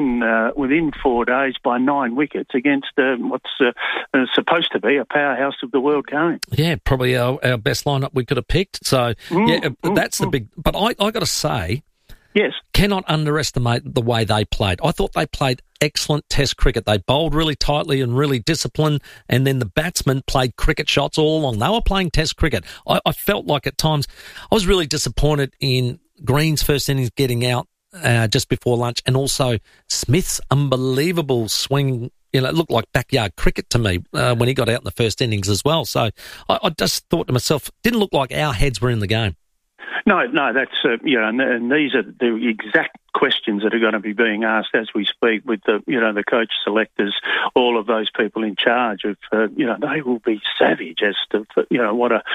within 4 days by 9 wickets against what's supposed to be a powerhouse of the world game. Yeah, probably our best lineup we could have picked. So, that's the big... But I got to say, yes, cannot underestimate the way they played. I thought they played excellent Test cricket. They bowled really tightly and really disciplined, and then the batsmen played cricket shots all along. They were playing Test cricket. I felt like at times I was really disappointed in Green's first innings getting out just before lunch, and also Smith's unbelievable swing. It looked like backyard cricket to me when he got out in the first innings as well. So I just thought to myself, didn't look like our heads were in the game. No, that's and these are the exact questions that are going to be being asked as we speak with the coach selectors, all of those people in charge of they will be savage as to what a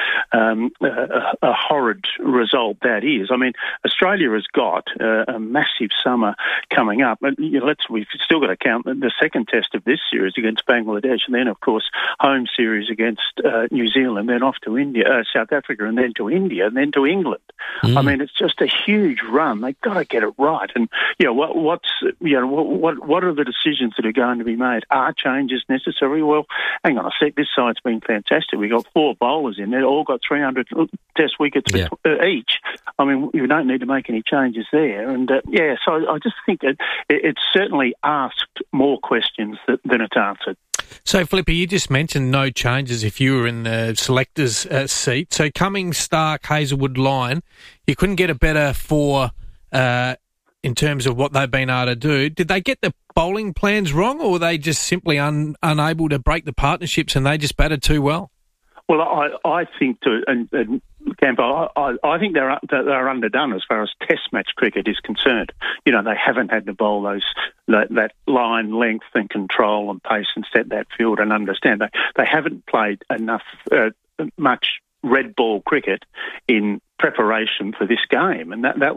horrid result that is. I mean, Australia has got a massive summer coming up, and we've still got to count the second test of this series against Bangladesh, and then of course home series against New Zealand, then off to India, South Africa, and then to India, and then to England. I mean, it's just a huge run. They've got to get it right. And what are the decisions that are going to be made? Are changes necessary? Well, hang on a sec. This side's been fantastic. We got 4 bowlers in there, all got 300 Test wickets each. I mean, you don't need to make any changes there. And so I just think it's certainly asked more questions than it's answered. So, Flipper, you just mentioned no changes if you were in the selector's seat. So, Cummings, Stark, Hazelwood line, you couldn't get a better 4 in terms of what they've been able to do. Did they get the bowling plans wrong, or were they just simply unable to break the partnerships and they just batted too well? Well, I think Campo, I think they're underdone as far as Test match cricket is concerned. They haven't had to bowl that line length and control and pace and set that field and understand. They haven't played enough much red ball cricket in preparation for this game, and that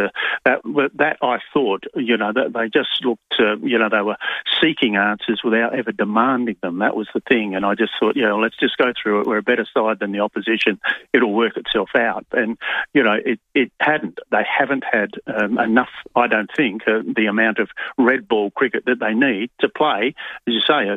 I thought that they just looked they were seeking answers without ever demanding them. That was the thing, and I just thought let's just go through it. We're a better side than the opposition. It'll work itself out, and it hadn't. They haven't had enough. I don't think the amount of red ball cricket that they need to play, as you say.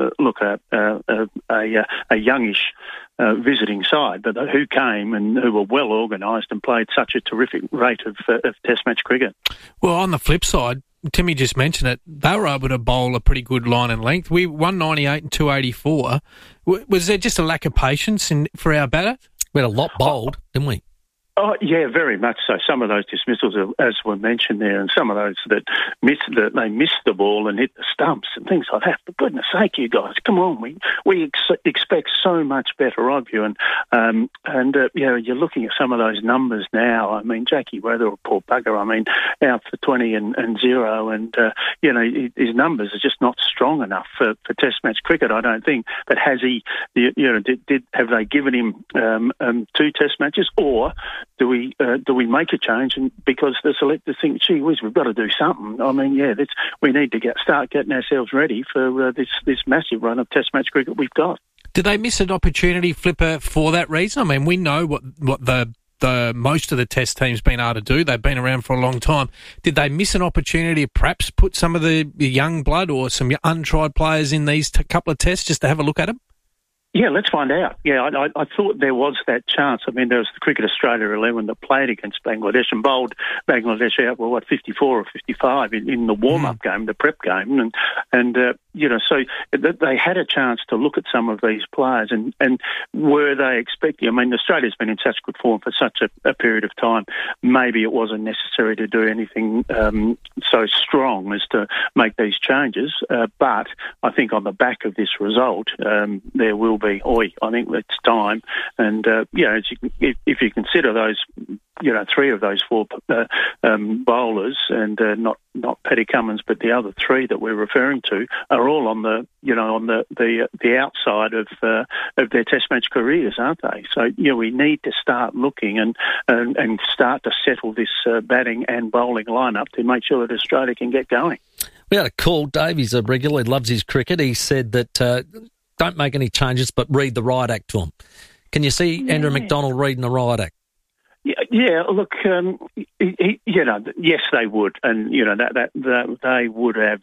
A youngish visiting side, but who came and who were well organised and played such a terrific rate of Test match cricket. Well, on the flip side, Timmy just mentioned it, they were able to bowl a pretty good line and length. We 198 and 284. Was there just a lack of patience for our batter? We had a lot bowled, didn't we? Oh, yeah, very much so. Some of those dismissals, as were mentioned there, and some of those that missed the ball and hit the stumps and things like that. For goodness sake, you guys, come on. We expect so much better of you. And you're looking at some of those numbers now. I mean, Jackie Weatherall, poor bugger, out for 20 and 0. And, his numbers are just not strong enough for Test match cricket, I don't think. But has he, have they given him 2 Test matches, or do we make a change? And because the selectors think, gee whiz, we've got to do something. I mean, we need to start getting ourselves ready for this massive run of Test match cricket we've got. Did they miss an opportunity, Flipper, for that reason? I mean, we know what the most of the Test team's been able to do. They've been around for a long time. Did they miss an opportunity to perhaps put some of the young blood or some untried players in these couple of Tests just to have a look at them? Yeah, let's find out. Yeah, I thought there was that chance. I mean, there was the Cricket Australia 11 that played against Bangladesh and bowled Bangladesh out, 54 or 55 in the warm-up game, the prep game. And so they had a chance to look at some of these players and were they expecting... I mean, Australia's been in such good form for such a period of time. Maybe it wasn't necessary to do anything so strong as to make these changes. But I think on the back of this result, there will be, I think it's time. And, if you consider those, 3 of those 4 bowlers, and not Paddy Cummins, but the other 3 that we're referring to, are all on the outside of their Test match careers, aren't they? So, we need to start looking and start to settle this batting and bowling lineup to make sure that Australia can get going. We had a call. Dave, he's a regular, he loves his cricket. He said that don't make any changes, but read the riot act to him. Can you see Andrew McDonald reading the riot act? Yeah, look, yes, they would, and that they would have